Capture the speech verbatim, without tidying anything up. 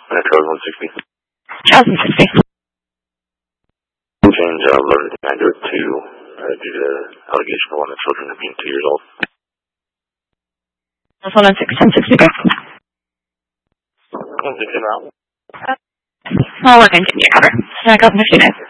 Uh, Charles one sixty. Charles one sixty. Change uh, loaded nine to two uh, due to allegation of one of the children being two years old. Hold on, six ten sixty. one sixty now. I'll work on getting your cover. Back up in a few minutes.